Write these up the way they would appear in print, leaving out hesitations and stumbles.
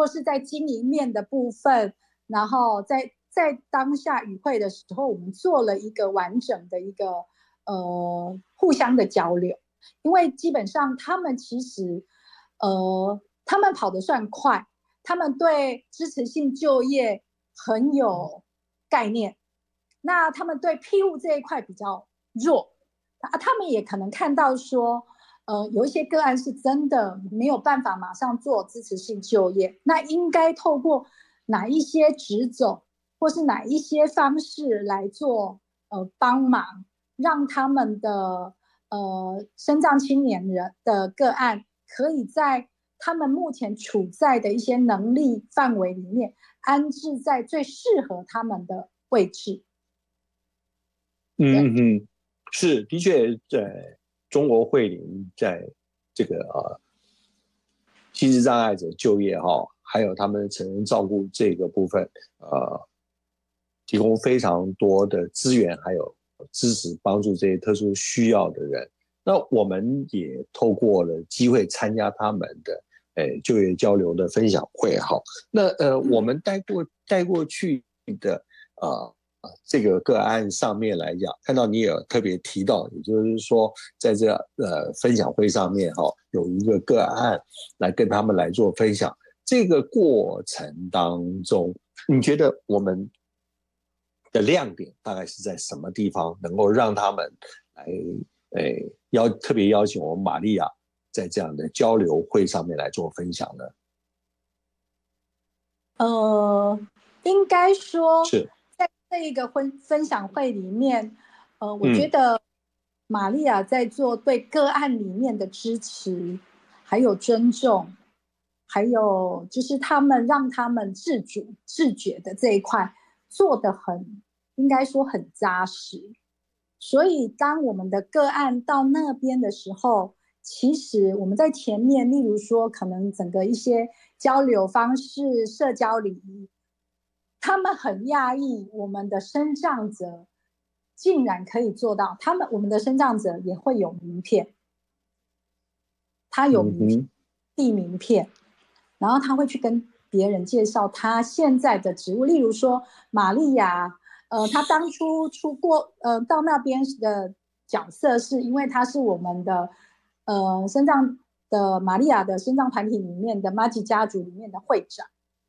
或是在经营面的部分，然后在当下与会的时候，我们做了一个完整的一个互相的交流。因为基本上他们其实他们跑得算快，他们对支持性就业很有概念，那他们对庇护这一块比较弱，他们也可能看到说有一些个案是真的没有办法马上做支持性就业，那应该透过哪一些职种或是哪一些方式来做帮忙，让他们的身障青年人的个案可以在他们目前处在的一些能力范围里面安置在最适合他们的位置。 是，的确，在中国慧龄在这个心智障碍者就业还有他们成人照顾这个部分，提供非常多的资源，还有支持帮助这些特殊需要的人。那我们也透过了机会参加他们的就业交流的分享会那我们带过去的这个个案上面来讲，看到你也有特别提到，也就是说在这分享会上面有一个个案来跟他们来做分享。这个过程当中，你觉得我们的亮点大概是在什么地方，能够让他们来特别邀请我们玛利亚在这样的交流会上面来做分享呢？ 应该说是在这一个分享会里面，我觉得玛利亚在做对个案里面的支持，还有尊重，还有就是让他们自主自觉的这一块做得应该说很扎实。所以当我们的个案到那边的时候，其实我们在前面，例如说可能整个一些交流方式、社交礼仪，他们很讶异我们的身障者竟然可以做到。我们的身障者也会有名片，他有名片，递名片，然后他会去跟别人介绍他现在的职务，例如说玛利亚。他当初到那边的角色是因为他是我们的身障的玛利亚的身障团体里面的马吉家族里面的会长。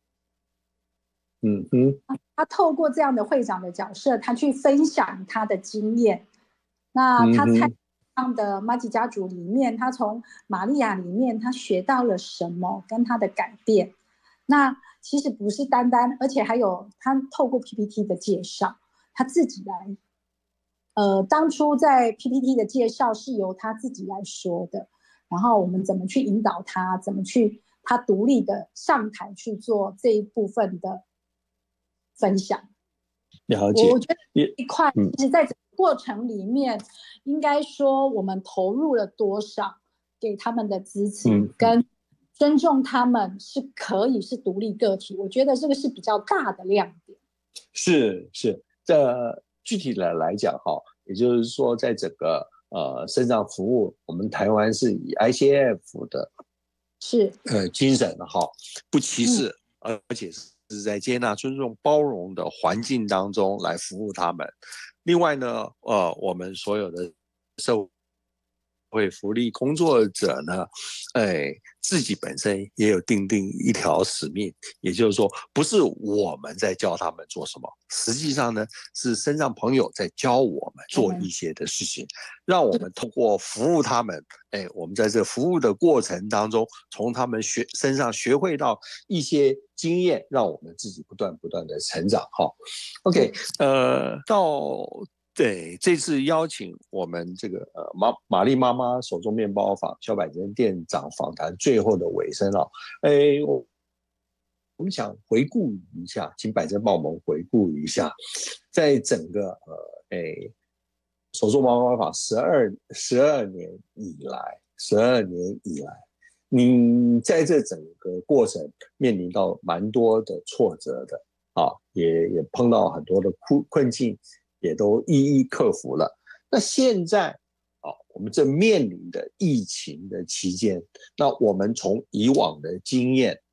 他透过这样的会长的角色，他去分享他的经验。那他在这样的马吉家族里面，他从玛利亚里面他学到了什么，跟他的改变。那其实不是单单，而且还有他透过 PPT 的介绍，他自己来。当初在 PPT 的介绍是由他自己来说的，然后我们怎么去引导他，怎么去他独立的上台去做这一部分的分享。 了解。 我觉得一块，其实在整个过程里面，应该说我们投入了多少给他们的支持，跟尊重他们是可以是独立个体，我觉得这个是比较大的亮点。 是，这具体的来讲也就是说，在整个身障服务，我们台湾是以 ICF 的精神不歧视，而且是在接纳、尊重、包容的环境当中来服务他们。另外呢，我们所有的社会福利工作者呢，自己本身也有定一条使命，也就是说，不是我们在教他们做什么，实际上呢，是身障朋友在教我们做一些的事情，让我们通过服务他们，我们在这服务的过程当中，从他们身上学会到一些经验，让我们自己不断的成长。OK，对，这次邀请我们这个玛丽妈妈手中面包坊萧百珍店长访谈最后的尾声我们想回顾一下，请百珍帮我们回顾一下，在整个手中面包坊12年以来，你在这整个过程面临到蛮多的挫折的也碰到很多的困境，也都一一克服了。那现在我们正面临的疫情的期间，那我们从以往的经验